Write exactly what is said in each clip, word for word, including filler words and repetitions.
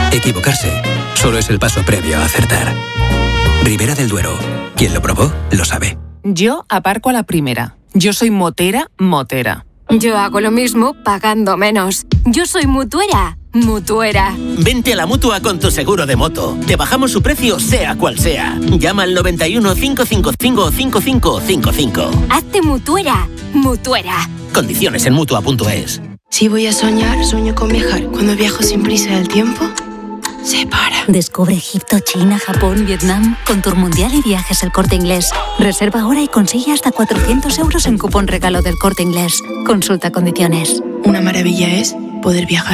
Equivocarse solo es el paso previo a acertar. Ribera del Duero. Quien lo probó, lo sabe. Yo aparco a la primera. Yo soy motera, motera. Yo hago lo mismo pagando menos. Yo soy mutuera, mutuera. Vente a la Mutua con tu seguro de moto. Te bajamos su precio sea cual sea. Llama al noventa y uno, cinco cinco cinco, cinco cinco cinco cinco. Hazte mutuera, mutuera. Condiciones en mutua punto es. Si voy a soñar, sueño con viajar. Cuando viajo sin prisa del tiempo se para. Descubre Egipto, China, Japón, Vietnam con Tour Mundial y Viajes El Corte Inglés. Reserva ahora y consigue hasta cuatrocientos euros en cupón regalo del Corte Inglés. Consulta condiciones. Una maravilla es poder viajar.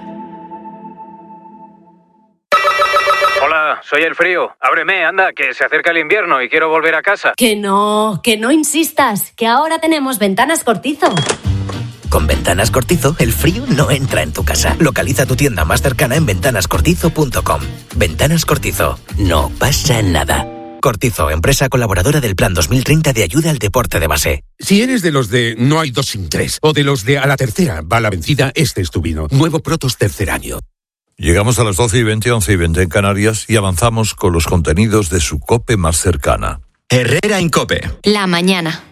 Hola, soy el frío. Ábreme, anda, que se acerca el invierno y quiero volver a casa. Que no, que no insistas, que ahora tenemos Ventanas Cortizo. Con Ventanas Cortizo, el frío no entra en tu casa. Localiza tu tienda más cercana en ventanas cortizo punto com. Ventanas Cortizo. No pasa nada. Cortizo, empresa colaboradora del Plan dos mil treinta de ayuda al deporte de base. Si eres de los de no hay dos sin tres, o de los de a la tercera va la vencida, este es tu vino. Nuevo Protos tercer año. Llegamos a las doce y veinte, once y veinte en Canarias y avanzamos con los contenidos de su COPE más cercana. Herrera en COPE. La mañana.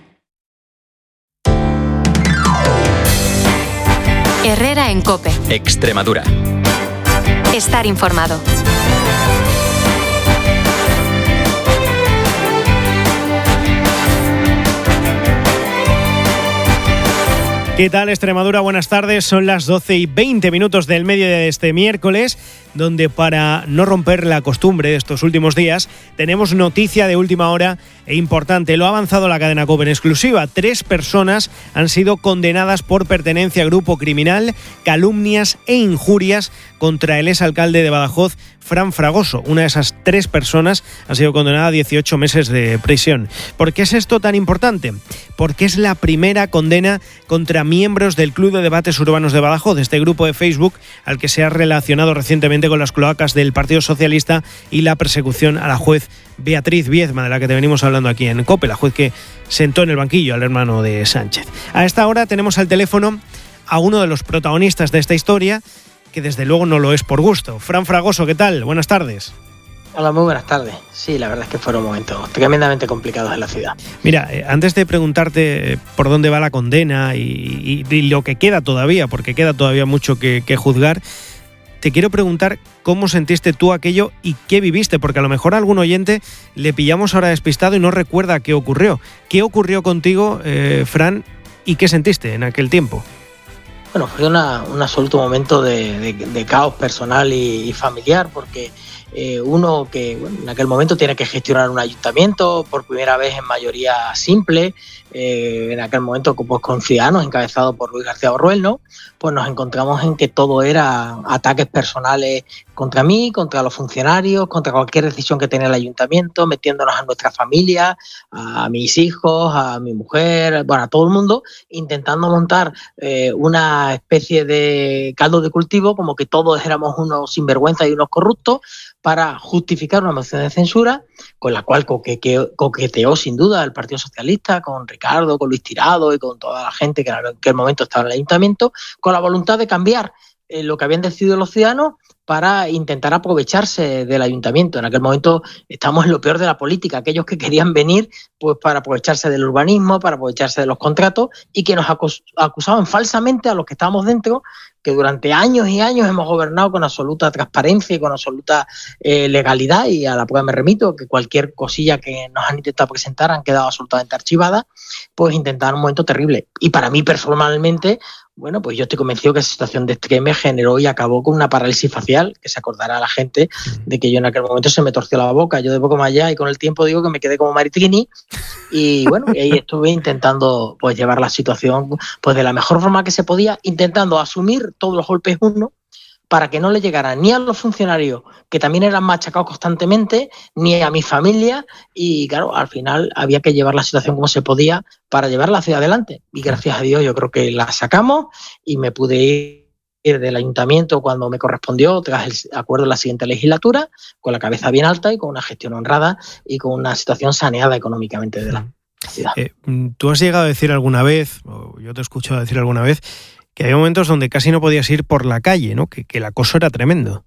Herrera en COPE. Extremadura. Estar informado. ¿Qué tal, Extremadura? Buenas tardes. Son las doce y veinte minutos del mediodía de este miércoles, donde para no romper la costumbre de estos últimos días, tenemos noticia de última hora e importante. Lo ha avanzado la cadena COPE en exclusiva. Tres personas han sido condenadas por pertenencia a grupo criminal, calumnias e injurias contra el exalcalde de Badajoz, Fran Fragoso. Una de esas tres personas ha sido condenada a dieciocho meses de prisión. ¿Por qué es esto tan importante? Porque es la primera condena contra miembros del Club de Debates Urbanos de Badajoz, este grupo de Facebook al que se ha relacionado recientemente con las cloacas del Partido Socialista y la persecución a la juez Beatriz Viezma, de la que te venimos hablando aquí en COPE, la juez que sentó en el banquillo al hermano de Sánchez. A esta hora tenemos al teléfono a uno de los protagonistas de esta historia, que desde luego no lo es por gusto. Fran Fragoso, ¿qué tal? Buenas tardes. Hola, muy buenas tardes. Sí, la verdad es que fueron momentos tremendamente complicados en la ciudad. Mira, eh, antes de preguntarte por dónde va la condena y, y, y lo que queda todavía, porque queda todavía mucho que, que juzgar, te quiero preguntar cómo sentiste tú aquello y qué viviste, porque a lo mejor a algún oyente le pillamos ahora despistado y no recuerda qué ocurrió. ¿Qué ocurrió contigo, eh, Fran, y qué sentiste en aquel tiempo? Bueno, fue una, un absoluto momento de, de, de caos personal y, y familiar, porque eh, uno que bueno, en aquel momento tiene que gestionar un ayuntamiento por primera vez en mayoría simple, eh, en aquel momento pues, con Ciudadanos encabezado por Luis García Orruel, ¿no? Pues nos encontramos en que todo era ataques personales contra mí, contra los funcionarios, contra cualquier decisión que tenía el ayuntamiento, metiéndonos a nuestra familia, a mis hijos, a mi mujer, bueno, a todo el mundo, intentando montar eh, una especie de caldo de cultivo, como que todos éramos unos sinvergüenzas y unos corruptos, para justificar una moción de censura, con la cual coqueteó, coqueteó sin duda el Partido Socialista, con Ricardo, con Luis Tirado y con toda la gente que en aquel momento estaba en el ayuntamiento, con la voluntad de cambiar eh, lo que habían decidido los ciudadanos para intentar aprovecharse del ayuntamiento. En aquel momento estamos en lo peor de la política, aquellos que querían venir pues para aprovecharse del urbanismo, para aprovecharse de los contratos y que nos acus- acusaban falsamente a los que estábamos dentro, que durante años y años hemos gobernado con absoluta transparencia y con absoluta eh, legalidad, y a la prueba me remito, que cualquier cosilla que nos han intentado presentar han quedado absolutamente archivadas, pues intentaron un momento terrible. Y para mí personalmente, bueno, pues yo estoy convencido que esa situación de extreme generó y acabó con una parálisis facial, que se acordará la gente de que yo en aquel momento se me torció la boca, yo de poco más allá, y con el tiempo digo que me quedé como Maritrini, y bueno, y ahí estuve intentando pues llevar la situación pues de la mejor forma que se podía, intentando asumir todos los golpes uno, para que no le llegara ni a los funcionarios, que también eran machacados constantemente, ni a mi familia, y claro, al final había que llevar la situación como se podía para llevarla hacia adelante, y gracias a Dios yo creo que la sacamos y me pude ir del ayuntamiento cuando me correspondió tras el acuerdo de la siguiente legislatura, con la cabeza bien alta y con una gestión honrada y con una situación saneada económicamente de la ciudad. Eh, ¿Tú has llegado a decir alguna vez, o yo te he escuchado decir alguna vez, que había momentos donde casi no podías ir por la calle, ¿no? Que, que el acoso era tremendo?